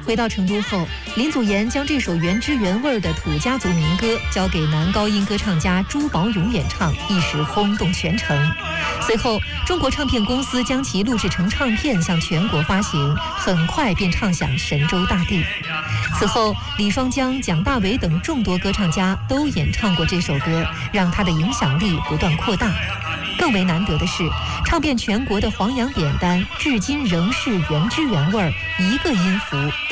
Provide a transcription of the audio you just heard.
回到成都后，林祖颜将这首原汁原味的土家族民歌交给男高音歌唱家朱宝勇演唱，一时轰动全城。随后，中国唱片公司将其录制成唱片向全国发行，很快便唱响神州大地。此后，李双江、蒋大为等众多歌唱家都演唱过这首歌，让它的影响力不断扩大。更为难得的是，唱遍全国的黄洋扁担至今仍是原汁原味，一个音符